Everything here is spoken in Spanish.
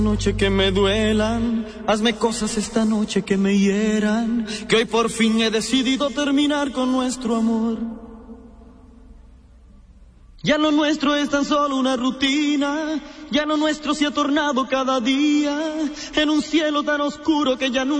Noche que me duelan, hazme cosas esta noche que me hieran, que hoy por fin he decidido terminar con nuestro amor. Ya lo nuestro es tan solo una rutina, ya lo nuestro se ha tornado cada día en un cielo tan oscuro que ya nunca